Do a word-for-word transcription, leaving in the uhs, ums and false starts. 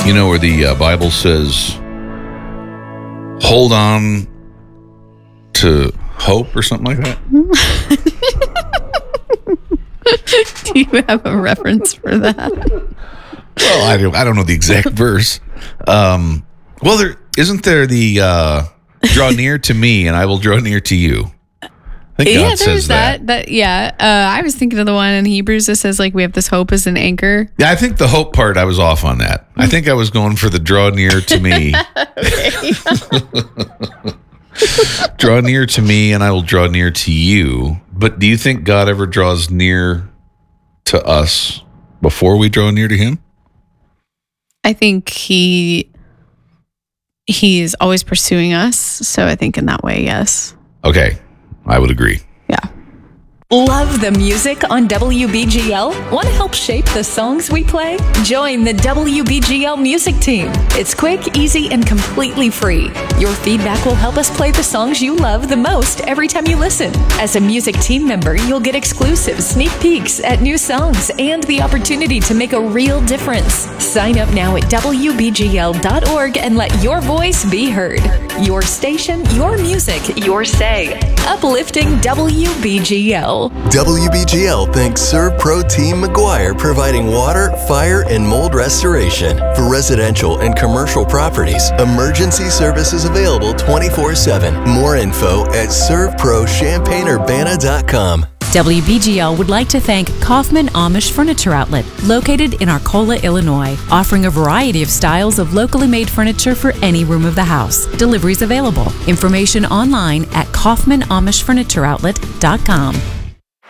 You know where the uh, Bible says, hold on to hope or something like that? Do you have a reference for that? Well, I don't, I don't know the exact verse. Um, well, there isn't there the uh, draw near to me and I will draw near to you. I think Yeah, God there's says that. that. That yeah. Uh, I was thinking of the one in Hebrews that says like we have this hope as an anchor. Yeah, I think the hope part, I was off on that. I think I was going for the draw near to me. Draw near to me and I will draw near to you. But do you think God ever draws near to us before we draw near to him? I think he he's always pursuing us. So I think in that way, yes. Okay, I would agree. Yeah. Love the music on W B G L? Want to help shape the songs we play? Join the W B G L music team. It's quick, easy, and completely free. Your feedback will help us play the songs you love the most every time you listen. As a music team member, you'll get exclusive sneak peeks at new songs and the opportunity to make a real difference. Sign up now at W B G L dot org and let your voice be heard. Your station, your music, your say. Uplifting W B G L. W B G L thanks ServPro Team McGuire, providing water, fire, and mold restoration. For residential and commercial properties, emergency services available twenty-four seven. More info at serv pro champaign urbana dot com. W B G L would like to thank Kaufman Amish Furniture Outlet, located in Arcola, Illinois, offering a variety of styles of locally made furniture for any room of the house. Deliveries available. Information online at kaufman amish furniture outlet dot com.